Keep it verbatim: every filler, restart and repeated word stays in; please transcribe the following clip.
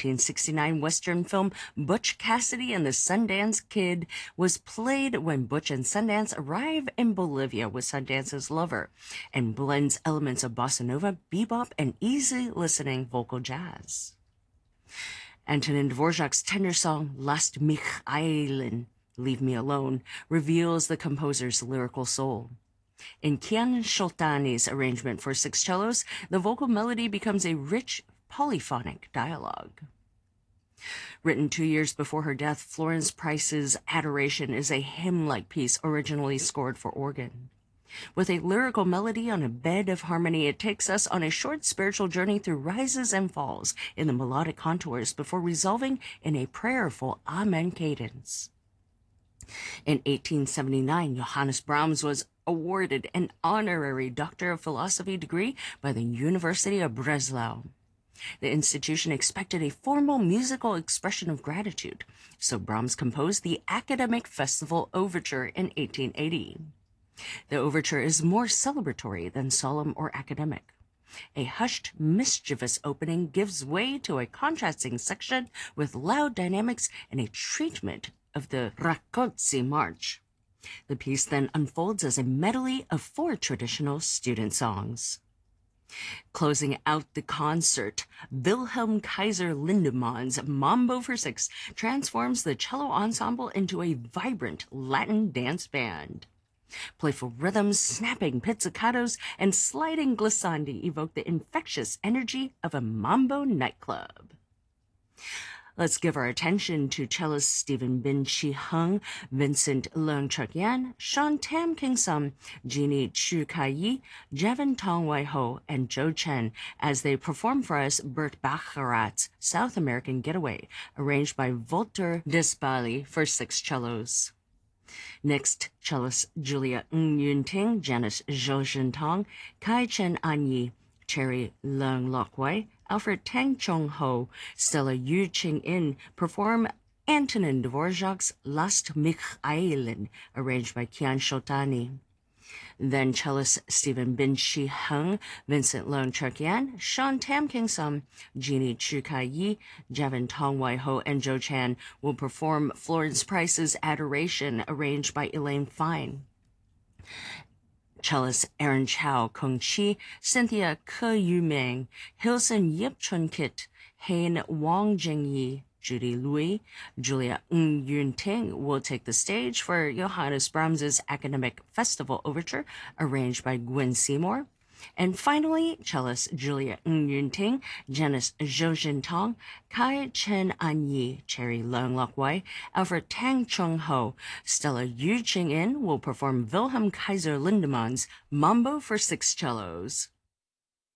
nineteen sixty-nine Western film Butch Cassidy and the Sundance Kid was played when Butch and Sundance arrive in Bolivia with Sundance's lover and blends elements of bossa nova, bebop, and easy listening vocal jazz. Antonin Dvorak's tender song Last mich eilen, Leave Me Alone, reveals the composer's lyrical soul. In Kian Sholtani's arrangement for six cellos, the vocal melody becomes a rich polyphonic dialogue. Written two years before her death, Florence Price's Adoration is a hymn-like piece originally scored for organ. With a lyrical melody on a bed of harmony, it takes us on a short spiritual journey through rises and falls in the melodic contours before resolving in a prayerful Amen cadence. In eighteen seventy-nine, Johannes Brahms was awarded an honorary Doctor of Philosophy degree by the University of Breslau. The institution expected a formal musical expression of gratitude, so Brahms composed the Academic Festival Overture in eighteen eighty. The overture is more celebratory than solemn or academic. A hushed, mischievous opening gives way to a contrasting section with loud dynamics and a treatment of the Rákóczi March. The piece then unfolds as a medley of four traditional student songs. Closing out the concert, Wilhelm Kaiser Lindemann's Mambo for Six transforms the cello ensemble into a vibrant Latin dance band. Playful rhythms, snapping pizzicatos, and sliding glissandi evoke the infectious energy of a mambo nightclub. Let's give our attention to cellist Stephen Bin Chi Hung, Vincent Leung Chuk Yan, Sean Tam King Sum, Jeannie Chu Kai Yi, Jevin Tong Wai Ho, and Joe Chen as they perform for us Burt Bacharach's South American Getaway, arranged by Walter Despali for six cellos. Next, cellist Julia Ng Yun Ting, Janice Zhou Jin Tong, Kai Chen An Yi, Cherry Leung Lok Wei, Alfred Tang Chong Ho, Stella Yu Ching In perform Antonin Dvorak's Last mich eilen, arranged by Kian Sholtani. Then cellist Stephen Bin Chi Hung, Vincent Leung Chuk Yan, Sean Tam King Sum, Jeannie Chu Kai Yi, Javin Tong Wai Ho, and Joe Chan will perform Florence Price's Adoration, arranged by Elaine Fine. Cellist Aaron Chow Kung Chi, Cynthia Ke Yu Ming, Hilson Yip Chun Kit, Hain Wang Jing Yi, Judy Louis, Julia Ng Yun Ting will take the stage for Johannes Brahms's Academic Festival Overture, arranged by Gwen Seymour. And finally, cellist Julia Ng Yun Ting, Janice Zhou Jin Tong, Kai Chen An Yi, Cherry Leung Lok Wei, Alfred Tang Chung Ho, Stella Yu Ching In will perform Wilhelm Kaiser Lindemann's Mambo for six cellos.